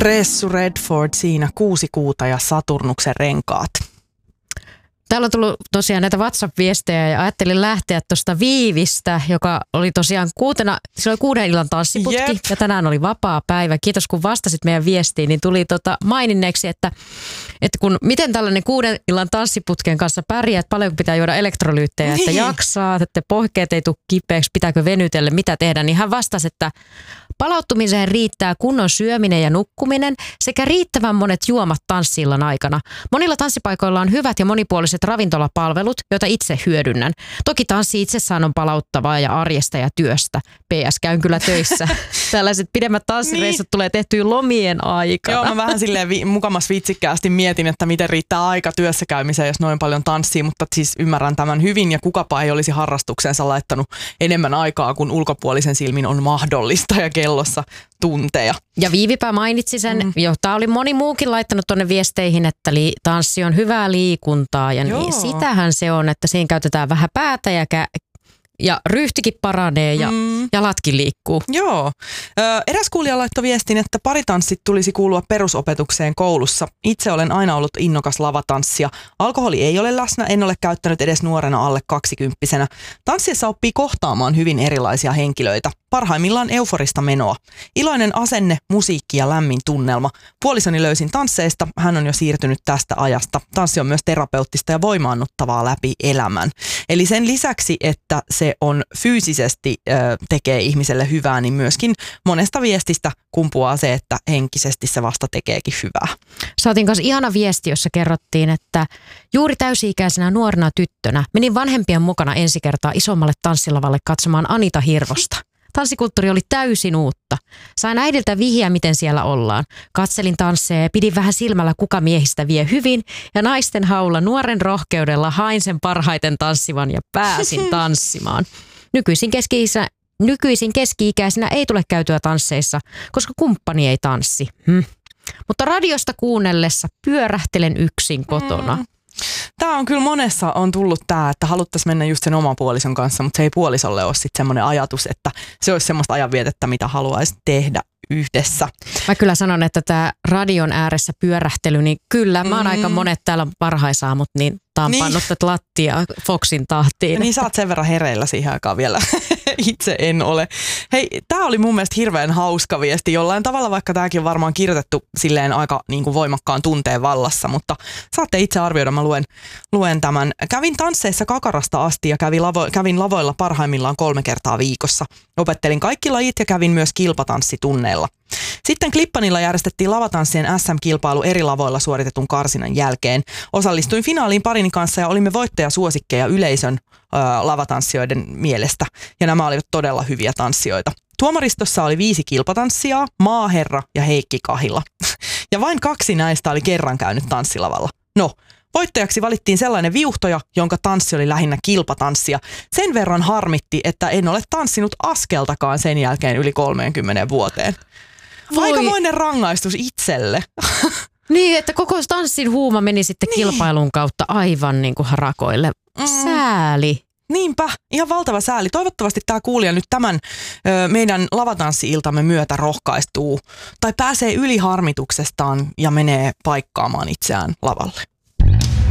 Ressu Redford siinä 6 kuuta ja Saturnuksen renkaat. Täällä on tullut tosiaan näitä WhatsApp-viestejä ja ajattelin lähteä tuosta Viivistä, joka oli tosiaan se oli 6 illan tanssiputki ja tänään oli vapaa päivä. Kiitos kun vastasit meidän viestiin, niin tuli maininneeksi, että miten tällainen 6 illan tanssiputken kanssa pärjää, että paljonko pitää juoda elektrolyyttejä, että jaksaa, että pohkeet ei tule kipeäksi, pitääkö venytellä, mitä tehdä, niin hän vastasi, että palautumiseen riittää kunnon syöminen ja nukkuminen sekä riittävän monet juomat tanssi-illan aikana. Monilla tanssipaikoilla on hyvät ja monipuoliset ravintolapalvelut, joita itse hyödynnän. Toki tanssi itsessään on palauttavaa ja arjesta ja työstä. PS käyn kyllä töissä. Tällaiset pidemmät tanssireissut tulee tehtyä lomien aikana. Joo, mä vähän silleen mukamas vitsikkäästi mietin, että miten riittää aika työssä käymiseen, jos noin paljon tanssii, mutta siis ymmärrän tämän hyvin ja kukapa ei olisi harrastukseensa laittanut enemmän aikaa kuin ulkopuolisen silmin on mahdollista ja kellossa tunteja. Ja Viivipä mainitsi sen, jota oli moni muukin laittanut tuonne viesteihin, että tanssi on hyvää liikuntaa ja niin sitähän se on, että siinä käytetään vähän päätä ja ryhtikin paranee ja jalatkin liikkuu. Joo. Eräs kuulija laittoi viestin, että paritanssit tulisi kuulua perusopetukseen koulussa. Itse olen aina ollut innokas lavatanssija. Alkoholi ei ole läsnä, en ole käyttänyt edes nuorena alle 20-vuotiaana. Tanssiessa oppii kohtaamaan hyvin erilaisia henkilöitä. Parhaimmillaan euforista menoa. Iloinen asenne, musiikki ja lämmin tunnelma. Puolisoni löysin tansseista, hän on jo siirtynyt tästä ajasta. Tanssi on myös terapeuttista ja voimaannuttavaa läpi elämän. Eli sen lisäksi, että se on fyysisesti tekee ihmiselle hyvää, niin myöskin monesta viestistä kumpuaa se, että henkisesti se vasta tekeekin hyvää. Saatiin kanssa ihana viesti, jossa kerrottiin, että juuri täysi-ikäisenä nuorena tyttönä menin vanhempien mukana ensi kertaa isommalle tanssilavalle katsomaan Anita Hirvosta. Tanssikulttuuri oli täysin uutta. Sain äidiltä vihjeä, miten siellä ollaan. Katselin tansseja ja pidin vähän silmällä, kuka miehistä vie hyvin. Ja naisten haulla nuoren rohkeudella hain sen parhaiten tanssivan ja pääsin tanssimaan. Nykyisin keski-ikäisenä ei tule käytyä tansseissa, koska kumppani ei tanssi. Mutta radiosta kuunnellessa pyörähtelen yksin kotona. Tämä on kyllä monessa on tullut tämä, että haluttaisiin mennä just sen oman puolison kanssa, mutta se ei puolisolle ole sitten semmoinen ajatus, että se olisi semmoista ajanvietettä, mitä haluaisi tehdä yhdessä. Mä kyllä sanon, että tämä radion ääressä pyörähtely, niin kyllä, mä oon aika monet täällä varhaisaamut, niin pannut lattia Foxin tahtiin. Niin sä oot sen verran hereillä siihen aikaan vielä. Itse en ole. Hei, tää oli mun mielestä hirveän hauska viesti jollain tavalla, vaikka tääkin on varmaan kirjoitettu silleen aika niin kuin voimakkaan tunteen vallassa, mutta saatte itse arvioida, mä luen tämän. Kävin tansseissa kakarasta asti ja kävin lavoilla parhaimmillaan 3 kertaa viikossa. Opettelin kaikki lajit ja kävin myös kilpatanssitunneilla. Sitten Klippanilla järjestettiin lavatanssien SM-kilpailu eri lavoilla suoritetun karsinan jälkeen. Osallistuin finaaliin parini kanssa ja olimme voittajasuosikkeja yleisön lavatanssijoiden mielestä. Ja nämä olivat todella hyviä tanssijoita. Tuomaristossa oli 5 kilpatanssijaa, Maaherra ja Heikki Kahila. Ja vain 2 näistä oli kerran käynyt tanssilavalla. No, voittajaksi valittiin sellainen viuhtoja, jonka tanssi oli lähinnä kilpatanssia. Sen verran harmitti, että en ole tanssinut askeltakaan sen jälkeen yli 30 vuoteen. Aikamoinen rangaistus itselle. Niin, että koko tanssin huuma meni sitten kilpailun kautta aivan niin kuin harakoille. Sääli. Niinpä, ihan valtava sääli. Toivottavasti tämä kuulija nyt tämän meidän lavatanssi-iltamme myötä rohkaistuu tai pääsee yli harmituksestaan ja menee paikkaamaan itseään lavalle.